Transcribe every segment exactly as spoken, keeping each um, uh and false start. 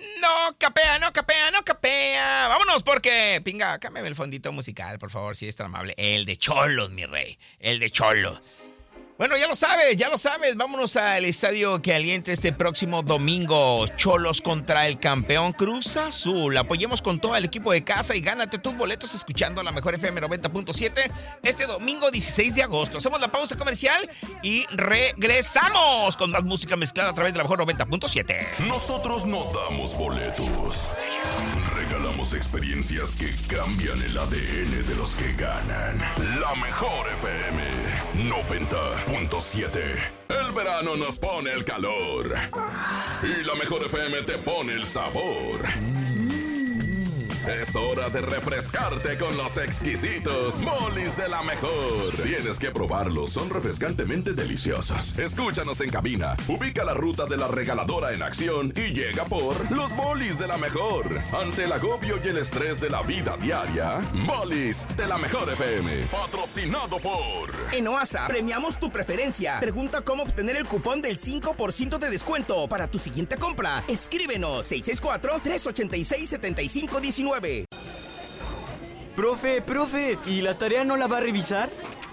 No capea, no capea, no capea. Vámonos porque, pinga, cámbiame el fondito musical, por favor, si es tan amable. El de Cholos, mi rey, el de Cholos. Bueno, ya lo sabes, ya lo sabes. Vámonos al estadio que alienta este próximo domingo. Cholos contra el campeón Cruz Azul. Apoyemos con todo el equipo de casa y gánate tus boletos escuchando la mejor F M noventa punto siete este domingo dieciséis de agosto. Hacemos la pausa comercial y regresamos con más música mezclada a través de la mejor noventa punto siete. Nosotros no damos boletos. Regalamos experiencias que cambian el A D N de los que ganan. La mejor F M noventa punto siete. El verano nos pone el calor y la mejor F M te pone el sabor. Es hora de refrescarte con los exquisitos Molis de la mejor. Tienes que probarlos, son refrescantemente deliciosos. Escúchanos en cabina, ubica la ruta de la regaladora en acción y llega por los Molis de la mejor. Ante el agobio y el estrés de la vida diaria, Molis de la mejor F M, patrocinado por... En Oasa, premiamos tu preferencia. Pregunta cómo obtener el cupón del cinco por ciento de descuento para tu siguiente compra. Escríbenos seis seis cuatro, tres ocho seis, siete cinco uno nueve. Profe, profe, ¿y la tarea no la va a revisar?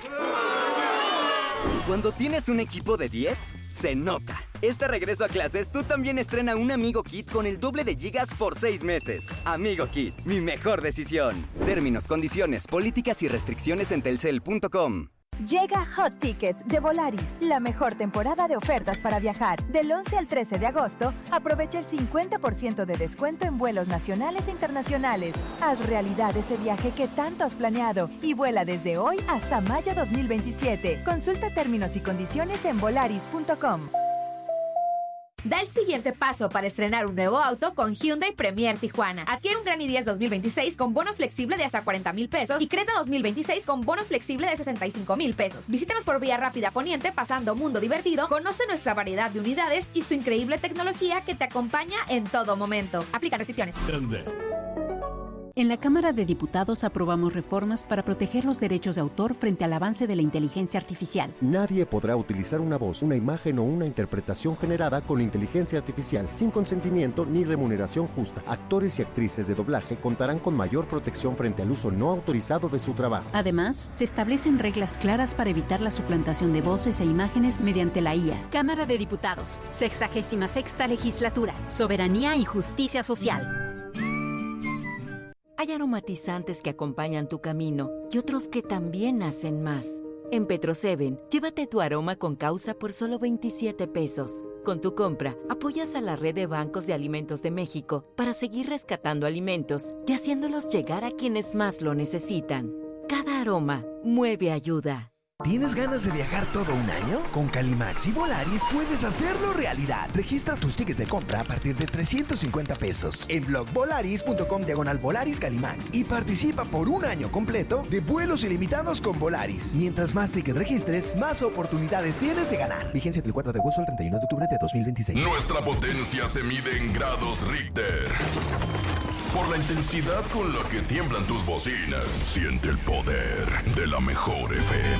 Cuando tienes un equipo de diez, se nota. Este regreso a clases, tú también estrena un Amigo Kit con el doble de gigas por seis meses. Amigo Kit, mi mejor decisión. Términos, condiciones, políticas y restricciones en telcel punto com. Llega Hot Tickets de Volaris, la mejor temporada de ofertas para viajar. Del once al trece de agosto, aprovecha el cincuenta por ciento de descuento en vuelos nacionales e internacionales. Haz realidad ese viaje que tanto has planeado y vuela desde hoy hasta mayo dos mil veintisiete. Consulta términos y condiciones en volaris punto com. Da el siguiente paso para estrenar un nuevo auto con Hyundai Premier Tijuana. Adquiere un Gran i diez dos mil veintiséis con bono flexible de hasta cuarenta mil pesos y Creta dos mil veintiséis con bono flexible de sesenta y cinco mil pesos. Visítanos por Vía Rápida Poniente pasando Mundo Divertido. Conoce nuestra variedad de unidades y su increíble tecnología que te acompaña en todo momento. Aplica restricciones. En la Cámara de Diputados aprobamos reformas para proteger los derechos de autor frente al avance de la inteligencia artificial. Nadie podrá utilizar una voz, una imagen o una interpretación generada con inteligencia artificial sin consentimiento ni remuneración justa. Actores y actrices de doblaje contarán con mayor protección frente al uso no autorizado de su trabajo. Además, se establecen reglas claras para evitar la suplantación de voces e imágenes mediante la I A. Cámara de Diputados, sexagésima sexta legislatura, soberanía y justicia social. Hay aromatizantes que acompañan tu camino y otros que también hacen más. En Petroseven, llévate tu aroma con causa por solo veintisiete pesos. Con tu compra, apoyas a la red de bancos de alimentos de México para seguir rescatando alimentos y haciéndolos llegar a quienes más lo necesitan. Cada aroma mueve ayuda. ¿Tienes ganas de viajar todo un año? Con Calimax y Volaris puedes hacerlo realidad. Registra tus tickets de compra a partir de trescientos cincuenta pesos en blog volaris punto com diagonal Volaris Calimax y participa por un año completo de vuelos ilimitados con Volaris. Mientras más tickets registres, más oportunidades tienes de ganar. Vigencia del cuatro de agosto al treinta y uno de octubre de dos mil veintiséis. Nuestra potencia se mide en grados Richter. Por la intensidad con la que tiemblan tus bocinas, siente el poder de la mejor F M.